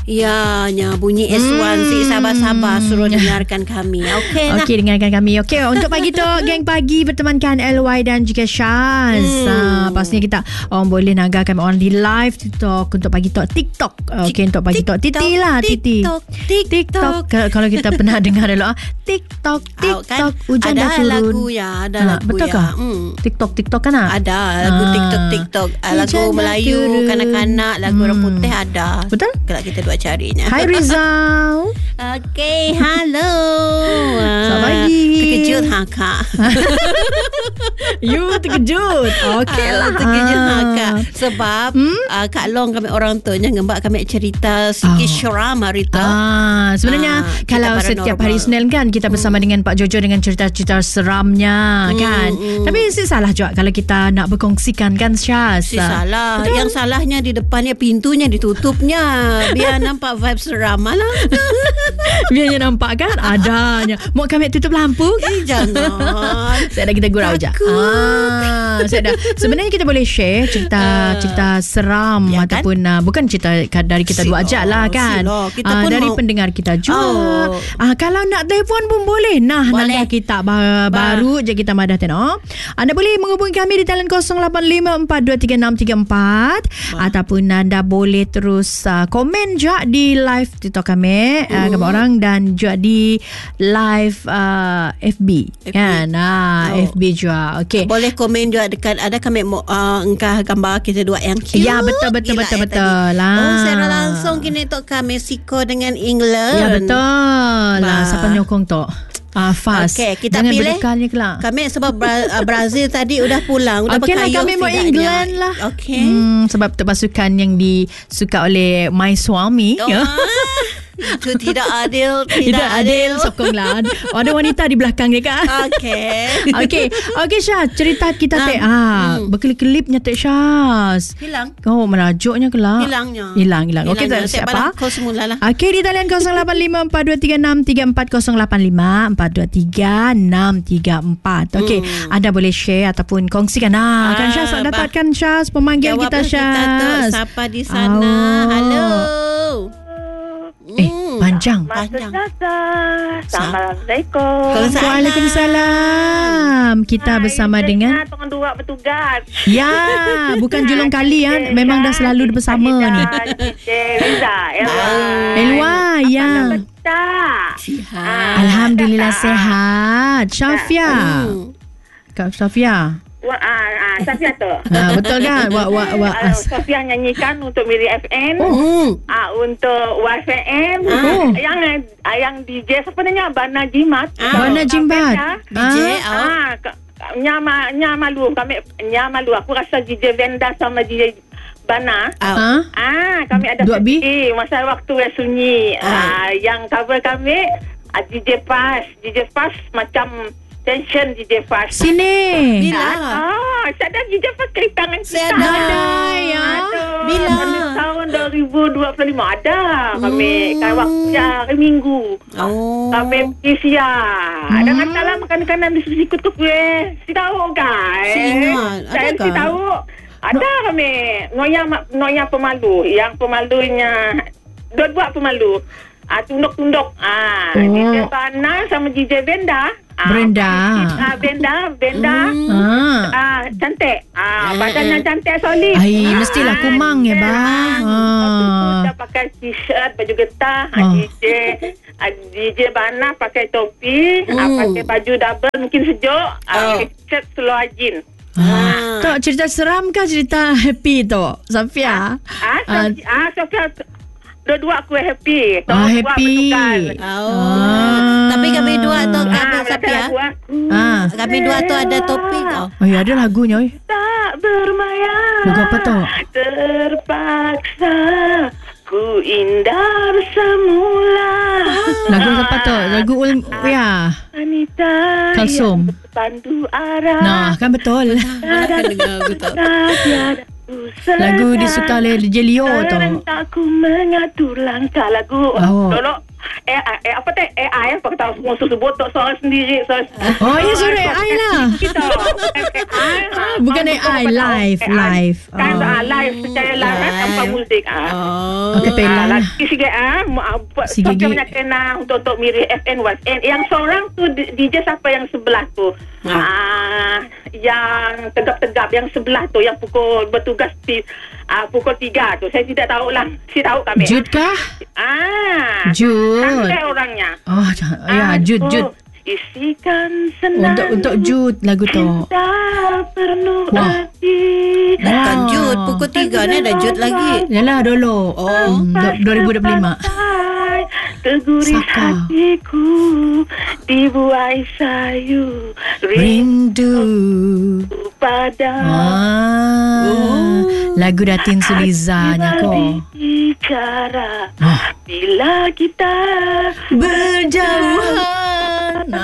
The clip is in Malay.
Ianya bunyi S1. Sabar-sabar suruh dengarkan kami. Okey lah. Okey, dengarkan kami. Okey, untuk pagi tu geng pagi bertemankan LY dan juga Syaz. Pastinya kita orang boleh nagarkan orang di live TikTok untuk pagi tu TikTok. Okey, untuk pagi tu Titi lah, Titi. TikTok. Kalau kita pernah dengar dulu TikTok hujan dah turun. Lagu ya, ada lagu betul ya. TikTok kan ada lagu TikTok. Lagu Melayu kanak-kanak, lagu orang putih ada. Betul? Kalau kita buat carinya. Hai Rizal. Okey, hello. Selamat pagi. Terkejut Kak. You terkejut. Okey lah. Terkejut Kak. Sebab Kak Long kami orang tuanya ngembak kami cerita sikit seram hari tu. Sebenarnya kalau setiap hari Isnin kan kita bersama dengan Pak Jojo dengan cerita-cerita seramnya kan. Tapi salah juga kalau kita nak berkongsikan kan Syaz. Salah. Betul? Yang salahnya di depannya pintunya ditutupnya. Biar nampak vibe seram lah. Biarnya nampak kan adanya. Mau kami tutup lampu kan? Jangan. Saya dah kita gurau je. Sebenarnya kita boleh share cerita seram ya, ataupun kan? Bukan cerita dari kita dua aja lah kan. Kita pun dari pendengar kita juga. Kalau nak telefon pun boleh. Nanti kita baru je kita madah tengok. Anda boleh menghubungi kami di talian 0854236634 ataupun anda boleh terus komen je di live TikTok kami kami orang dan juga di live FB kan. FB juga. Okey. Boleh komen juga dekat ada kami engkau gambar kita dua yang cute. Ya betul lah. Secara langsung kini tok kami Mexico dengan England. Ya betul lah. Siapa nyokong tok? Fast. Okay, kita jangan pilih kami sebab Brazil tadi udah pulang, udah berkayuh lah, kami mau England lah. Sebab tu pasukan yang disuka oleh my suami. Itu tidak adil. Tidak adil. Sokonglah. Ada wanita di belakang dia kan. Okey Syaz, cerita kita berkelip-kelipnya Syaz. Hilang. Merajuknya ke lah. Hilang. Okey, siap apa? Kau semula lah. Okey, di talian 085423634408. Okey, anda boleh share ataupun kongsikan. Kan Syaz nak dapatkan Syaz pemanggil kita Syaz. Siapa di sana? Halo. Panjang. Assalamualaikum. Waalaikumsalam. Kita bersama dengan dua petugas. Ya, bukan julung kali ya. Memang dah selalu bersama ni. Elwa, ya. Alhamdulillah sehat. Syafia. Kak Syafia. Safia tu. Betul kan? Safia nyanyikan untuk Miri FM. Untuk YFM. Yang DJ sebenarnya Bana Jimat. Bana Jimat. DJ. Malu. Aku rasa DJ Venda sama DJ Bana. Kami ada masa waktu yang sunyi. Yang cover kami DJ Pas macam Tension DJ Fast. Sini. Bila? Saya ada DJ Fast kali tangan kita. Ada ya. Bila? Tahun 2025 ada kami. Waktu hari Minggu. Kami pergi siang. Ada katalah makan-makanan ikut ke kuih. Si tahu kan? Saya si tahu. Ada kami. Noya pemalu. Yang pemalunya dua pemalu. Tunduk-tunduk. DJ Bana sama DJ Venda. Brenda. Benda. Cantik. Badannya cantik solid. Mestilah kumang ya bang. Dia pakai t-shirt, baju getah. DJ Bana pakai topi, pakai baju double mungkin sejuk. T-shirt seluar jeans. Tok, cerita seram ke cerita happy tok, Safia? Safia dua aku happy. Happy. Tapi kami dua tu Safia. Kami dua tu ada topi tau. Ya ada lagunya. Tak bermaya. Lagu apa tu? Terpaksa ku indah semula. Lagu apa tu? Lagu ya. Anita. Kalsum. Pandu arah. Kan betul. Lagu disuka oleh DJ Leo tu. Aku mengatur langkah lagu. Tolong apa teh AI apa tahu semua susu botok suara sendiri suara. Oh ya suara AI lah. Kita Bukan AI live. Kan live secara live tanpa muzik. Kepelan lah. Sikit banyak kena untuk Miri FN was. Yang seorang tu DJ siapa yang sebelah tu? Yang tegap-tegap yang sebelah tu yang bertugas di pukul 3 tu. Saya tidak tahu lah. Si tahu kami. Jud kah? Jud. Santai orangnya. Oh ya Jud. Isikan senang Untuk Jud lagu tu. Wah. Bukan Jud. Pukul 3 ni ada Jud lagi. Yalah dulu. 2025. Teguris hatiku dibuai sayu rindu padamu. Lagu Datin Sulizanya kau. Bicara bila kita berjauhan.